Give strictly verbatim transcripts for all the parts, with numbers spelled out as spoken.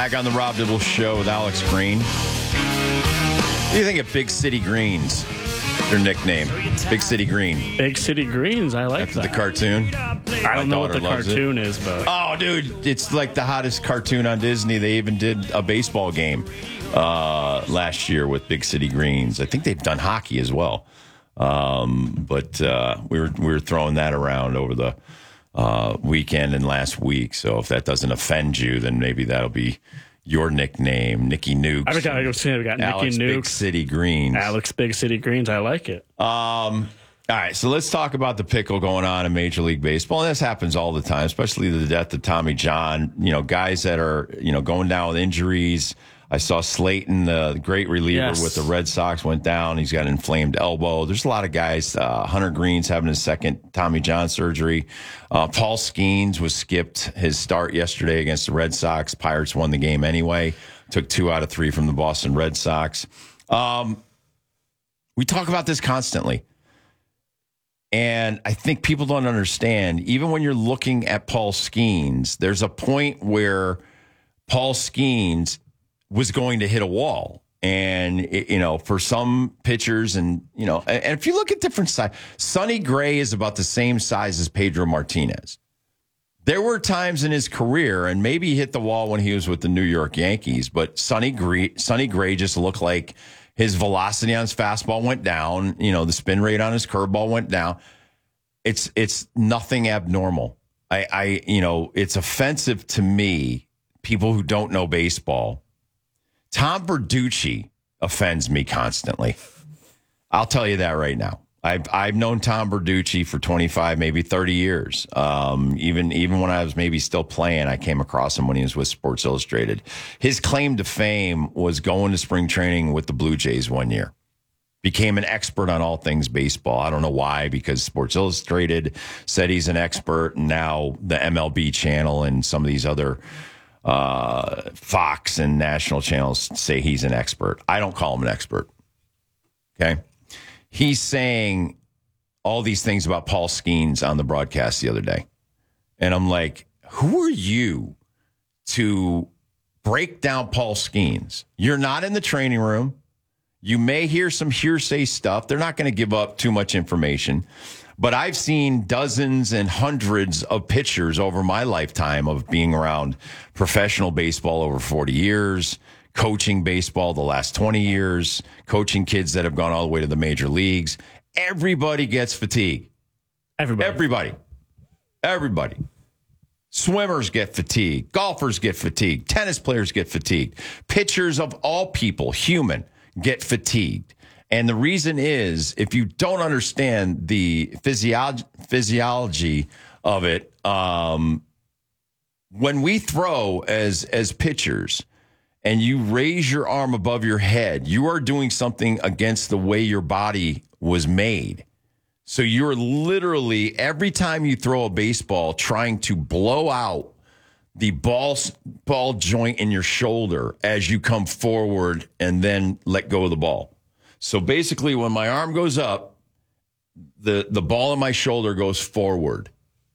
Back on the Rob Dibble Show with Alex Green. What do you think of Big City Greens? Their nickname, Big City Green. Big City Greens, I like After that. the cartoon. I don't know what the cartoon it. is, but... Oh, dude, it's like the hottest cartoon on Disney. They even did a baseball game uh, last year with Big City Greens. I think they've done hockey as well. Um, but uh, we were we were throwing that around over the uh, weekend and last week. So if that doesn't offend you, then maybe that'll be your nickname, Nicky Nukes. I got to say, we got Alex Nicky Nukes. Big City Greens. Alex Big City Greens. I like it. Um. All right, so let's talk about the pickle going on in Major League Baseball. And this happens all the time, especially the death of Tommy John. You know, guys that are, you know, going down with injuries. I saw Slayton, the great reliever yes. with the Red Sox, went down. He's got an inflamed elbow. There's a lot of guys. Uh, Hunter Green's having his second Tommy John surgery. Uh, Paul Skeens was skipped his start yesterday against the Red Sox. Pirates won the game anyway. Took two out of three from the Boston Red Sox. Um, we talk about this constantly. And I think people don't understand, even when you're looking at Paul Skeens, there's a point where Paul Skeens was going to hit a wall. And, it, you know, for some pitchers and, you know, and, and if you look at different size, Sonny Gray is about the same size as Pedro Martinez. There were times in his career, and maybe he hit the wall when he was with the New York Yankees, but Sonny Gray, Sonny Gray just looked like his velocity on his fastball went down. You know, the spin rate on his curveball went down. It's it's nothing abnormal. I, I you know, it's offensive to me, people who don't know baseball. Tom Verducci offends me constantly. I'll tell you that right now. I've I've known Tom Verducci for twenty-five, maybe thirty years. Um, even even when I was maybe still playing, I came across him when he was with Sports Illustrated. His claim to fame was going to spring training with the Blue Jays one year. Became an expert on all things baseball. I don't know why, because Sports Illustrated said he's an expert, and now the M L B channel and some of these other uh, Fox and national channels say he's an expert. I don't call him an expert. Okay? He's saying all these things about Paul Skeens on the broadcast the other day. And I'm like, who are you to break down Paul Skeens? You're not in the training room. You may hear some hearsay stuff. They're not going to give up too much information. But I've seen dozens and hundreds of pitchers over my lifetime of being around professional baseball over forty years, coaching baseball the last twenty years, coaching kids that have gone all the way to the major leagues. Everybody gets fatigue. Everybody. Everybody. Everybody. Swimmers get fatigued. Golfers get fatigued. Tennis players get fatigued. Pitchers of all people, human, get fatigued. And the reason is, if you don't understand the physiology, physiology of it, um, when we throw as as pitchers and you raise your arm above your head, you are doing something against the way your body was made. So you're literally, every time you throw a baseball, trying to blow out the ball, ball joint in your shoulder as you come forward and then let go of the ball. So basically, when my arm goes up, the, the ball in my shoulder goes forward.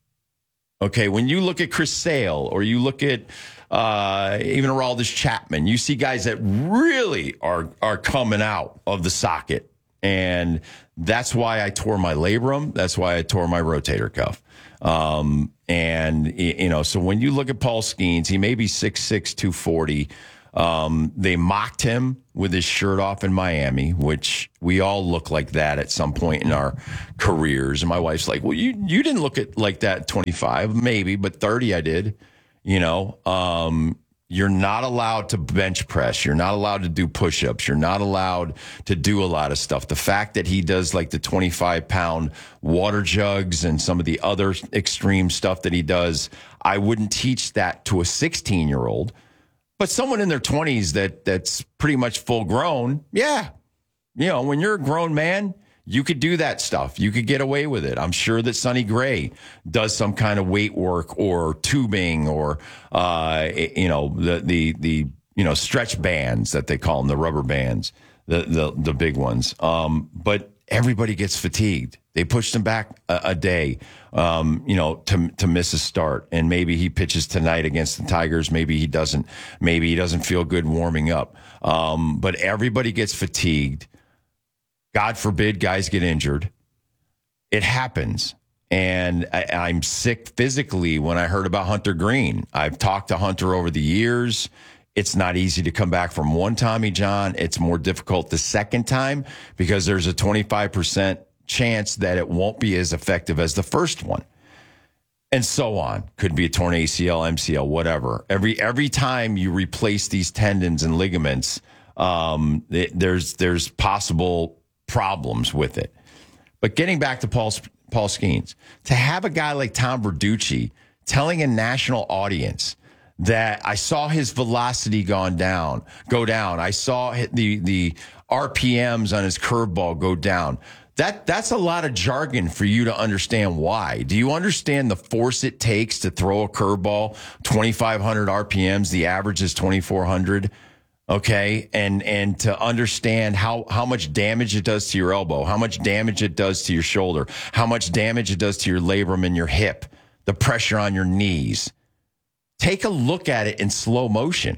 Okay, when you look at Chris Sale or you look at uh, even Aroldis Chapman, you see guys that really are are coming out of the socket. And that's why I tore my labrum. That's why I tore my rotator cuff. Um, and, you know, so when you look at Paul Skeens, he may be six six, two forty. Um, they mocked him with his shirt off in Miami, which we all look like that at some point in our careers. And my wife's like, well, you, you didn't look at like that at twenty-five, maybe, but thirty I did. You know, um, you're not allowed to bench press. You're not allowed to do push-ups. You're not allowed to do a lot of stuff. The fact that he does like the twenty-five pound water jugs and some of the other extreme stuff that he does, I wouldn't teach that to a sixteen year old. But someone in their twenties that that's pretty much full grown, yeah. You know, when you're a grown man, you could do that stuff. You could get away with it. I'm sure that Sonny Gray does some kind of weight work or tubing or, uh, you know, the, the, the, you know, stretch bands that they call them, the rubber bands, the, the, the big ones. Um, but everybody gets fatigued. They pushed him back a, a day, um, you know, to to miss a start. And maybe he pitches tonight against the Tigers. Maybe he doesn't. Maybe he doesn't feel good warming up. Um, but everybody gets fatigued. God forbid guys get injured. It happens. And I, I'm sick physically when I heard about Hunter Green. I've talked to Hunter over the years. It's not easy to come back from one Tommy John. It's more difficult the second time because there's a twenty-five percent chance that it won't be as effective as the first one. And so on. Could be a torn A C L, M C L, whatever. Every every time you replace these tendons and ligaments, um, it, there's there's possible problems with it. But getting back to Paul Paul Skeens, to have a guy like Tom Verducci telling a national audience that I saw his velocity gone down, go down. I saw the the R P Ms on his curveball go down. That that's a lot of jargon for you to understand why. Do you understand the force it takes to throw a curveball twenty-five hundred R P Ms? The average is twenty-four hundred. Okay, and and to understand how how much damage it does to your elbow, how much damage it does to your shoulder, how much damage it does to your labrum and your hip, the pressure on your knees. Take a look at it in slow motion.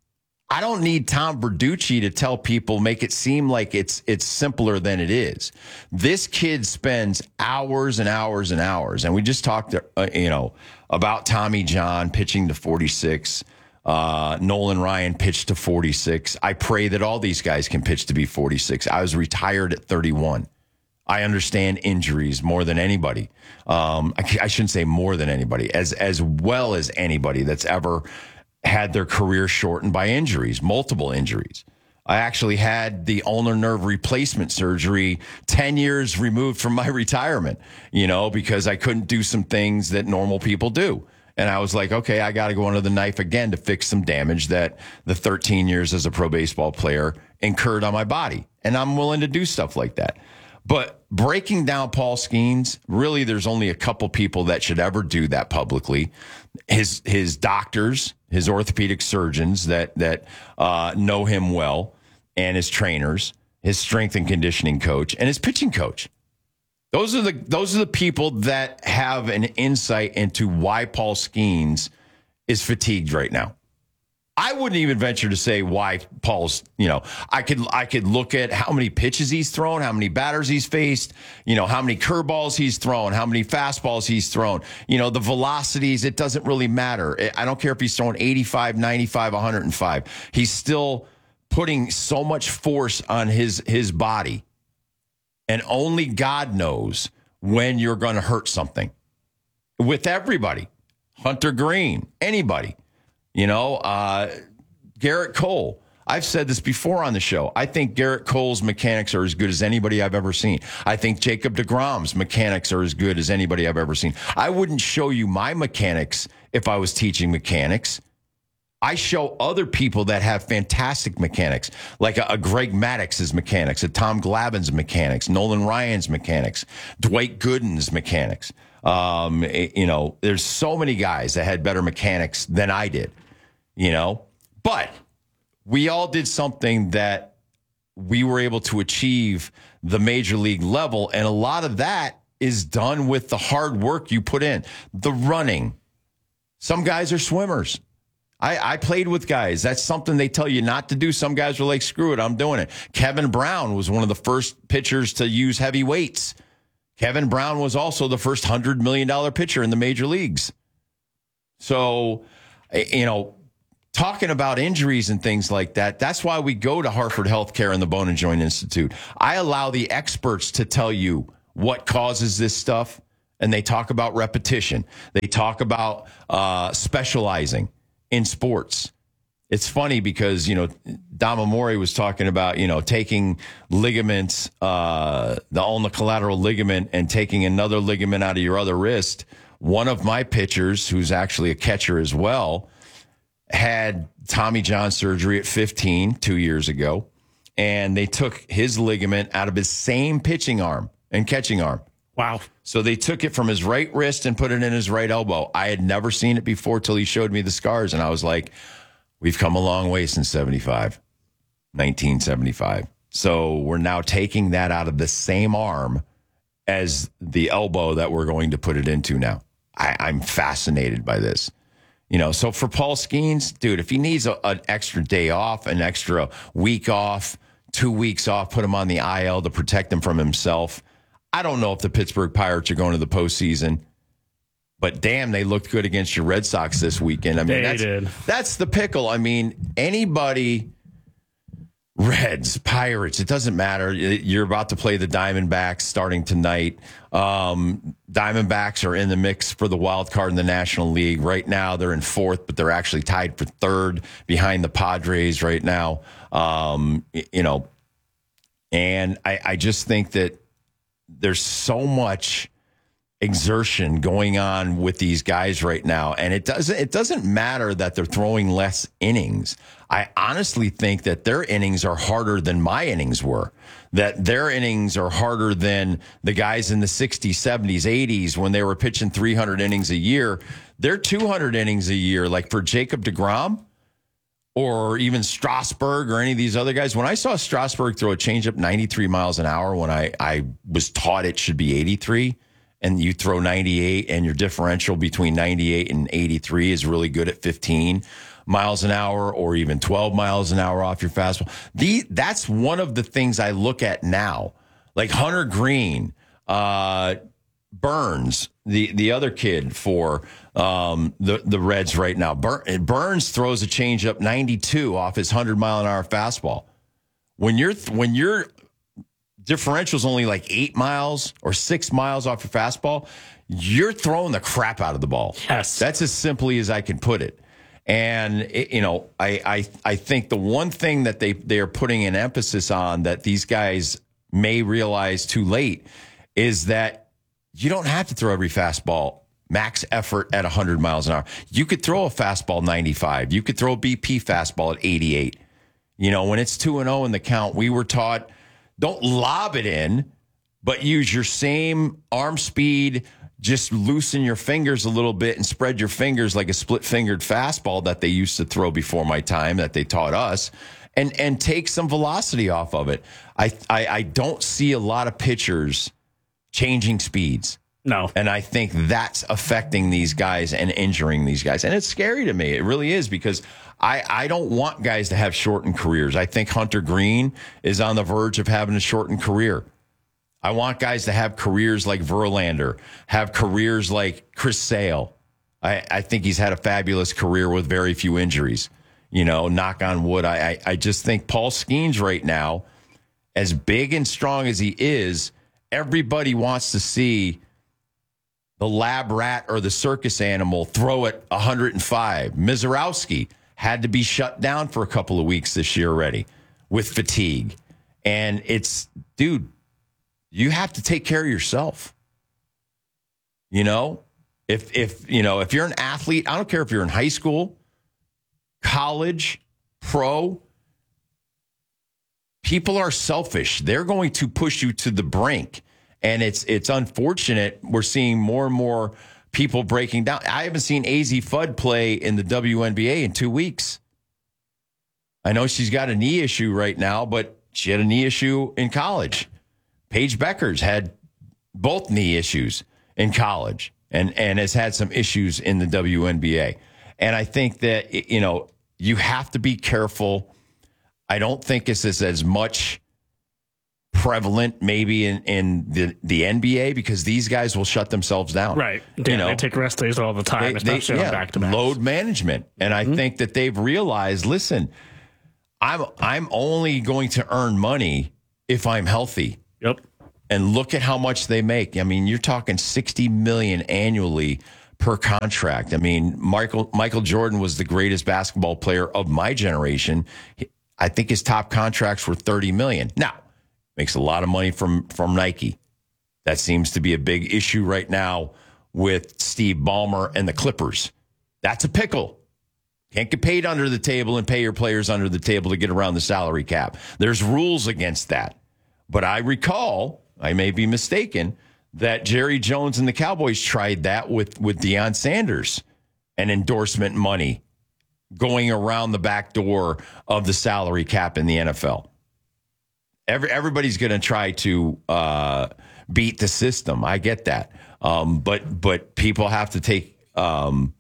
I don't need Tom Verducci to tell people, make it seem like it's it's simpler than it is. This kid spends hours and hours and hours, and we just talked, uh, you know, about Tommy John pitching to forty-six. Uh, Nolan Ryan pitched to forty-six. I pray that all these guys can pitch to be forty-six. I was retired at thirty-one. I understand injuries more than anybody. Um, I, I shouldn't say more than anybody, as as well as anybody that's ever had their career shortened by injuries, multiple injuries. I actually had the ulnar nerve replacement surgery ten years removed from my retirement, you know, because I couldn't do some things that normal people do. And I was like, okay, I got to go under the knife again to fix some damage that the thirteen years as a pro baseball player incurred on my body. And I'm willing to do stuff like that. But breaking down Paul Skeens, really, there's only a couple people that should ever do that publicly. His his doctors, his orthopedic surgeons that that uh, know him well, and his trainers, his strength and conditioning coach, and his pitching coach. Those are the those are the people that have an insight into why Paul Skeens is fatigued right now. I wouldn't even venture to say why Paul's, you know, I could I could look at how many pitches he's thrown, how many batters he's faced, you know, how many curveballs he's thrown, how many fastballs he's thrown, you know, the velocities, it doesn't really matter. I don't care if he's throwing eighty-five, ninety-five, one oh five. He's still putting so much force on his his body. And only God knows when you're going to hurt something. With everybody. Hunter Green, anybody. You know, uh, Garrett Cole. I've said this before on the show. I think Garrett Cole's mechanics are as good as anybody I've ever seen. I think Jacob deGrom's mechanics are as good as anybody I've ever seen. I wouldn't show you my mechanics if I was teaching mechanics. I show other people that have fantastic mechanics, like a, a Greg Maddox's mechanics, a Tom Glavine's mechanics, Nolan Ryan's mechanics, Dwight Gooden's mechanics. Um, it, you know, there's so many guys that had better mechanics than I did, you know, but we all did something that we were able to achieve the major league level. And a lot of that is done with the hard work you put in, the running. Some guys are swimmers. I, I played with guys. That's something they tell you not to do. Some guys were like, screw it, I'm doing it. Kevin Brown was one of the first pitchers to use heavy weights. Kevin Brown was also the first one hundred million dollars pitcher in the major leagues. So, you know, talking about injuries and things like that, that's why we go to Hartford Healthcare and the Bone and Joint Institute. I allow the experts to tell you what causes this stuff, and they talk about repetition. They talk about uh, specializing in sports. It's funny because, you know, Dom Amore was talking about, you know, taking ligaments, uh, the ulnar collateral ligament, and taking another ligament out of your other wrist. One of my pitchers, who's actually a catcher as well, had Tommy John surgery at fifteen, two years ago, and they took his ligament out of his same pitching arm and catching arm. Wow. So they took it from his right wrist and put it in his right elbow. I had never seen it before till he showed me the scars, and I was like, we've come a long way since seventy-five, nineteen seventy-five. So we're now taking that out of the same arm as the elbow that we're going to put it into now. I, I'm fascinated by this. You know, so for Paul Skeens, dude, if he needs a, an extra day off, an extra week off, two weeks off, put him on the I L to protect him from himself. I don't know if the Pittsburgh Pirates are going to the postseason, but damn, they looked good against your Red Sox this weekend. I mean, they that's, did. that's the pickle. I mean, anybody, Reds, Pirates, it doesn't matter. You're about to play the Diamondbacks starting tonight. Um, Diamondbacks are in the mix for the wild card in the National League. Right now, they're in fourth, but they're actually tied for third behind the Padres right now. Um, you know, and I, I just think that there's so much exertion going on with these guys right now, and it doesn't it doesn't matter that they're throwing less innings. I honestly think that their innings are harder than my innings were. That their innings are harder than the guys in the sixties, seventies, eighties when they were pitching three hundred innings a year. They're two hundred innings a year, like for Jacob deGrom or even Strasburg or any of these other guys. When I saw Strasburg throw a changeup ninety-three miles an hour when I, I was taught it should be eighty-three, and you throw ninety-eight and your differential between ninety-eight and eighty-three is really good at fifteen miles an hour or even twelve miles an hour off your fastball. The, that's one of the things I look at now. Like Hunter Green, uh, Burns, the, the other kid for um, the, the Reds right now. Bur- Burns throws a changeup ninety-two off his one hundred mile an hour fastball. When you're when your differential's only like eight miles or six miles off your fastball, you're throwing the crap out of the ball. Yes. That's as simply as I can put it. And, it, you know, I, I I think the one thing that they, they are putting an emphasis on that these guys may realize too late is that you don't have to throw every fastball max effort at one hundred miles an hour. You could throw a fastball ninety-five. You could throw a B P fastball at eighty-eight. You know, when it's two and oh in the count, we were taught, don't lob it in, but use your same arm speed. Just loosen your fingers a little bit and spread your fingers like a split-fingered fastball that they used to throw before my time that they taught us, and and take some velocity off of it. I I, I don't see a lot of pitchers changing speeds. No. And I think that's affecting these guys and injuring these guys. And it's scary to me. It really is, because I, I don't want guys to have shortened careers. I think Hunter Green is on the verge of having a shortened career. I want guys to have careers like Verlander, have careers like Chris Sale. I, I think he's had a fabulous career with very few injuries. You know, knock on wood. I, I, I just think Paul Skeens right now, as big and strong as he is, everybody wants to see the lab rat or the circus animal throw it one hundred five. Mizorowski had to be shut down for a couple of weeks this year already with fatigue. And it's, dude, you have to take care of yourself. You know, if, if, you know, if you're an athlete, I don't care if you're in high school, college, pro, people are selfish. They're going to push you to the brink. And it's, it's unfortunate. We're seeing more and more people breaking down. I haven't seen A Z Fudd play in the W N B A in two weeks. I know she's got a knee issue right now, but she had a knee issue in college. Paige Beckers had both knee issues in college and, and has had some issues in the W N B A. And I think that, you know, you have to be careful. I don't think this is as much prevalent maybe in, in the, the N B A, because these guys will shut themselves down. Right. You Yeah, know, they take rest days all the time, they, especially they, on yeah, back-to-backs. load management. And I mm-hmm. think that they've realized, listen, I'm I'm only going to earn money if I'm healthy. Yep. And look at how much they make. I mean, you're talking sixty million dollars annually per contract. I mean, Michael Michael Jordan was the greatest basketball player of my generation. I think his top contracts were thirty million dollars. Now, makes a lot of money from, from Nike. That seems to be a big issue right now with Steve Ballmer and the Clippers. That's a pickle. Can't get paid under the table and pay your players under the table to get around the salary cap. There's rules against that. But I recall, I may be mistaken, that Jerry Jones and the Cowboys tried that with, with Deion Sanders and endorsement money going around the back door of the salary cap in the N F L. Every, everybody's going to try to uh, beat the system. I get that. Um, but but people have to take um,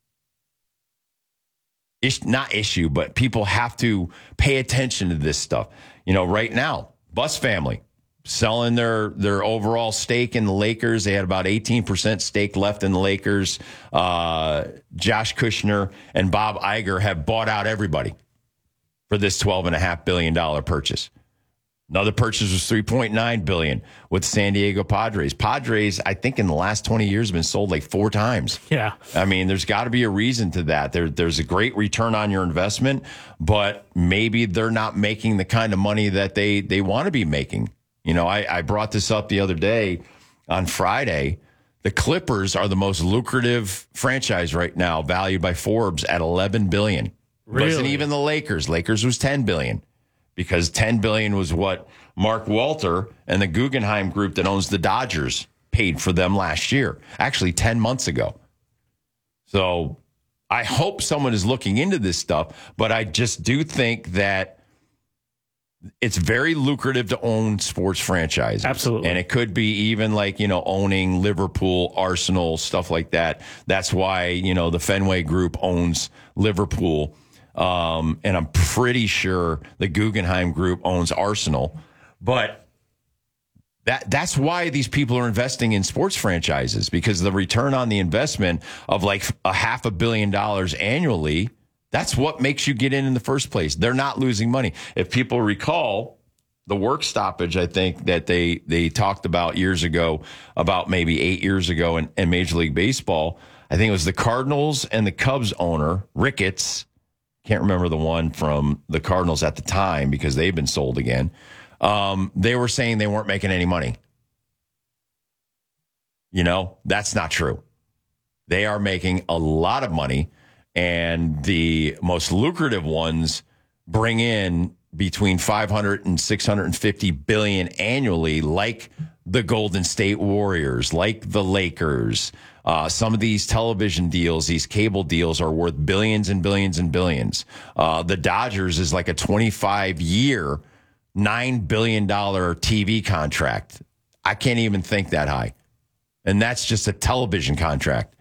ish, not issue, but people have to pay attention to this stuff. You know, right now, Bus family selling their their overall stake in the Lakers. They had about eighteen percent stake left in the Lakers. Uh, Josh Kushner and Bob Iger have bought out everybody for this twelve point five billion dollars purchase. Another purchase was three point nine billion dollars with San Diego Padres. Padres, I think in the last twenty years, have been sold like four times. Yeah. I mean, there's got to be a reason to that. There, there's a great return on your investment, but maybe they're not making the kind of money that they, they want to be making. You know, I, I brought this up the other day on Friday. The Clippers are the most lucrative franchise right now, valued by Forbes at eleven billion dollars. Really? Wasn't even the Lakers. Lakers was ten billion dollars. Because ten billion dollars was what Mark Walter and the Guggenheim Group that owns the Dodgers paid for them last year, actually ten months ago. So I hope someone is looking into this stuff, but I just do think that it's very lucrative to own sports franchises. Absolutely. And it could be even like, you know, owning Liverpool, Arsenal, stuff like that. That's why, you know, the Fenway Group owns Liverpool. Um, and I'm pretty sure the Guggenheim Group owns Arsenal. But that that's why these people are investing in sports franchises, because the return on the investment of like a half a billion dollars annually, that's what makes you get in in the first place. They're not losing money. If people recall the work stoppage, I think that they, they talked about years ago, about maybe eight years ago in, in Major League Baseball, I think it was the Cardinals and the Cubs owner, Ricketts. Can't remember the one from the Cardinals at the time because they've been sold again. Um, they were saying they weren't making any money. You know, that's not true. They are making a lot of money, and the most lucrative ones bring in between five hundred and six hundred fifty billion annually, like the Golden State Warriors, like the Lakers. Uh, some of these television deals, these cable deals, are worth billions and billions and billions. Uh, the Dodgers is like a twenty-five year, nine billion dollars T V contract. I can't even think that high. And that's just a television contract.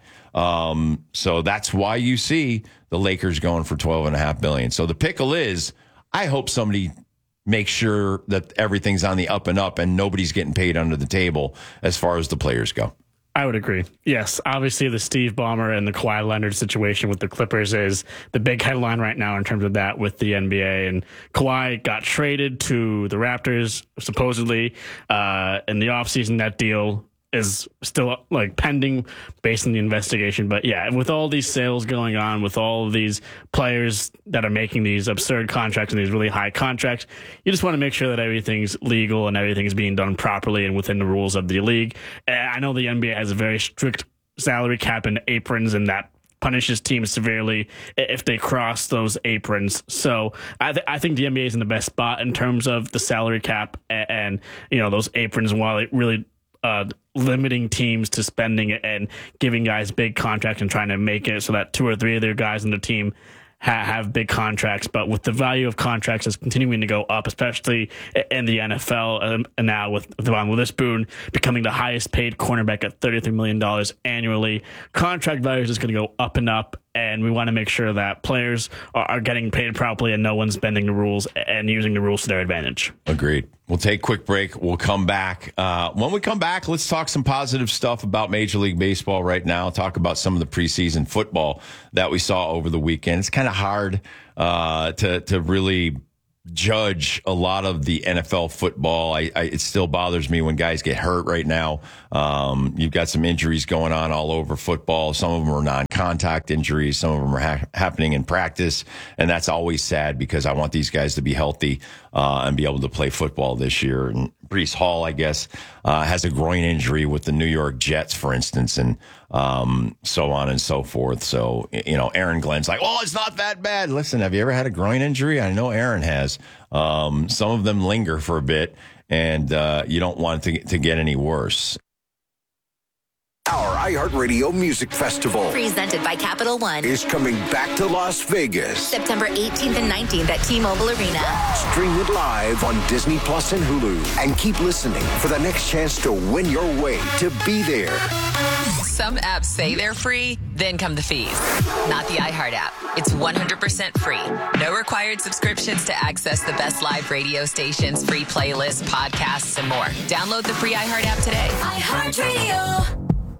Um, so that's why you see the Lakers going for twelve and a half billion. So the pickle is, I hope somebody makes sure that everything's on the up and up and nobody's getting paid under the table as far as the players go. I would agree. Yes, obviously the Steve Ballmer and the Kawhi Leonard situation with the Clippers is the big headline right now in terms of that with the N B A. And Kawhi got traded to the Raptors, supposedly, uh, in the offseason. That deal is still like pending based on the investigation. But yeah, with all these sales going on, with all of these players that are making these absurd contracts and these really high contracts, you just want to make sure that everything's legal and everything's being done properly and within the rules of the league. And I know the N B A has a very strict salary cap and aprons, and that punishes teams severely if they cross those aprons. So I, th- I think the N B A is in the best spot in terms of the salary cap and, and you know, those aprons, while it really Uh, limiting teams to spending it and giving guys big contracts and trying to make it so that two or three of their guys on the team ha- have big contracts. But with the value of contracts is continuing to go up, especially in the N F L, um, and now with Devon Witherspoon becoming the highest paid cornerback at thirty-three million dollars annually, contract values is going to go up and up. And we want to make sure that players are, are getting paid properly and no one's bending the rules and using the rules to their advantage. Agreed. We'll take a quick break. We'll come back. Uh, when we come back, let's talk some positive stuff about Major League Baseball right now. Talk about some of the preseason football that we saw over the weekend. It's kind of hard uh, to to really judge a lot of the N F L football. I, I, it still bothers me when guys get hurt right now. Um, you've got some injuries going on all over football. Some of them are non-contact injuries. Some of them are ha- happening in practice. And that's always sad because I want these guys to be healthy uh, and be able to play football this year. And Breece Hall, I guess, uh, has a groin injury with the New York Jets, for instance, and um, so on and so forth. So, you know, Aaron Glenn's like, oh, it's not that bad. Listen, have you ever had a groin injury? I know Aaron has. Um, some of them linger for a bit, and uh, you don't want it to, to get any worse. Our iHeartRadio Music Festival presented by Capital One is coming back to Las Vegas. September eighteenth and nineteenth at T-Mobile Arena. Stream it live on Disney Plus and Hulu. And keep listening for the next chance to win your way to be there. Some apps say they're free, then come the fees. Not the iHeart app. It's one hundred percent free. No required subscriptions to access the best live radio stations, free playlists, podcasts, and more. Download the free iHeart app today. iHeartRadio.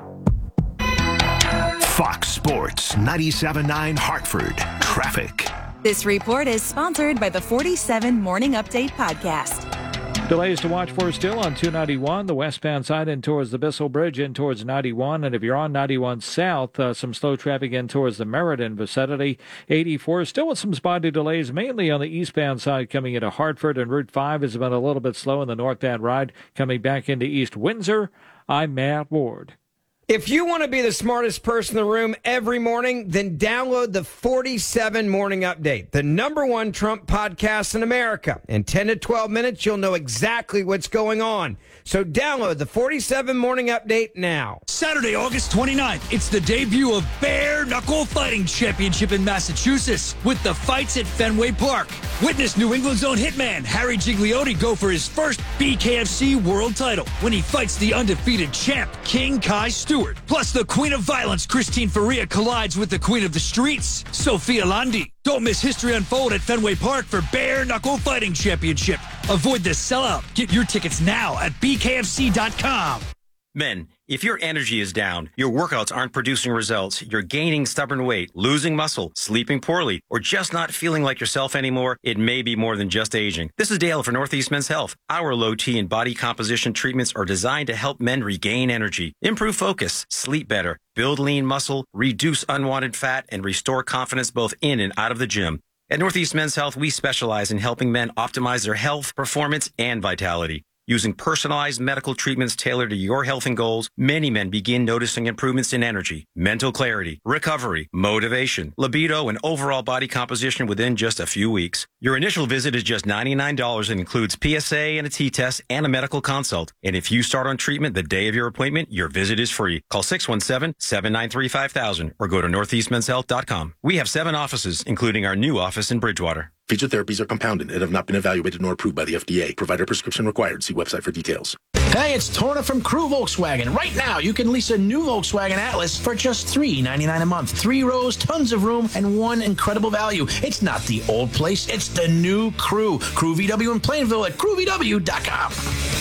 Fox Sports ninety-seven point nine Hartford. Traffic. This report is sponsored by the forty-seven Morning Update podcast. Delays to watch for still on two ninety-one, the westbound side in towards the Bissell Bridge in towards ninety-one. And if you're on ninety-one south, uh, some slow traffic in towards the Meriden vicinity. eighty-four still with some spotty delays, mainly on the eastbound side coming into Hartford. And Route five has been a little bit slow in the northbound ride coming back into East Windsor. I'm Matt Ward. If you want to be the smartest person in the room every morning, then download the forty-seven Morning Update, the number one Trump podcast in America. In ten to twelve minutes, you'll know exactly what's going on. So download the forty-seven Morning Update now. Saturday, August twenty-ninth, it's the debut of Bare Knuckle Fighting Championship in Massachusetts with the fights at Fenway Park. Witness New England's own hitman, Harry Gigliotti, go for his first B K F C world title when he fights the undefeated champ, King Kai Stewart. Plus, the Queen of Violence, Christine Faria, collides with the Queen of the Streets, Sophia Landi. Don't miss history unfold at Fenway Park for Bare Knuckle Fighting Championship. Avoid the sellout. Get your tickets now at B K F C dot com. Men, if your energy is down, your workouts aren't producing results, you're gaining stubborn weight, losing muscle, sleeping poorly, or just not feeling like yourself anymore, it may be more than just aging. This is Dale for Northeast Men's Health. Our low T and body composition treatments are designed to help men regain energy, improve focus, sleep better, build lean muscle, reduce unwanted fat, and restore confidence both in and out of the gym. At Northeast Men's Health, we specialize in helping men optimize their health, performance, and vitality. Using personalized medical treatments tailored to your health and goals, many men begin noticing improvements in energy, mental clarity, recovery, motivation, libido, and overall body composition within just a few weeks. Your initial visit is just ninety-nine dollars and includes P S A and a T-test and a medical consult. And if you start on treatment the day of your appointment, your visit is free. Call six one seven, seven nine three, five thousand or go to northeast men's health dot com. We have seven offices, including our new office in Bridgewater. Featured therapies are compounded and have not been evaluated nor approved by the F D A. Provider prescription required. See website for details. Hey, it's Torna from Crew Volkswagen. Right now, you can lease a new Volkswagen Atlas for just three ninety-nine a month. Three rows, tons of room, and one incredible value. It's not the old place. It's the new Crew. Crew V W in Plainville at crew v w dot com.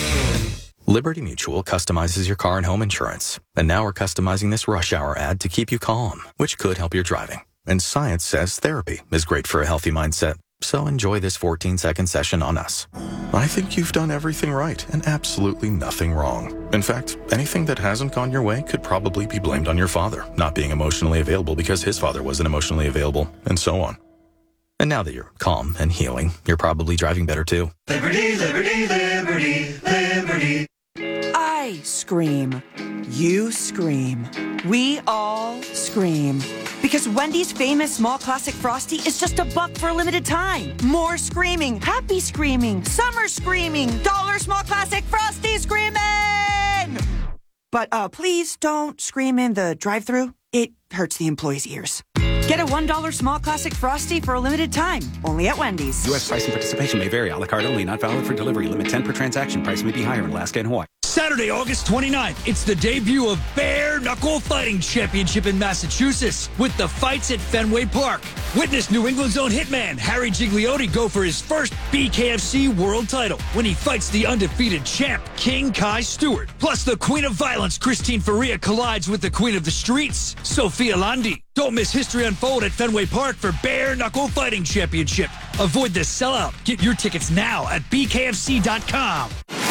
Liberty Mutual customizes your car and home insurance. And now we're customizing this rush hour ad to keep you calm, which could help your driving. And science says therapy is great for a healthy mindset. So enjoy this fourteen-second session on us. I think you've done everything right and absolutely nothing wrong. In fact, anything that hasn't gone your way could probably be blamed on your father not being emotionally available because his father wasn't emotionally available, and so on. And now that you're calm and healing, you're probably driving better too. Liberty, liberty, liberty, liberty. I scream. You scream. We all scream. Because Wendy's famous small classic Frosty is just a buck for a limited time. More screaming, happy screaming, summer screaming, dollar small classic Frosty screaming! But uh, please don't scream in the drive-thru. It hurts the employees' ears. Get a one dollar small classic Frosty for a limited time, only at Wendy's. U S price and participation may vary. A la carte only, not valid for delivery. Limit ten per transaction. Price may be higher in Alaska and Hawaii. Saturday, August twenty-ninth, it's the debut of Bare Knuckle Fighting Championship in Massachusetts with the fights at Fenway Park. Witness New England's own hitman, Harry Gigliotti, go for his first B K F C world title when he fights the undefeated champ, King Kai Stewart. Plus, the Queen of Violence, Christine Faria, collides with the Queen of the Streets, Sophia Landi. Don't miss history unfold at Fenway Park for Bare Knuckle Fighting Championship. Avoid the sellout. Get your tickets now at b k f c dot com.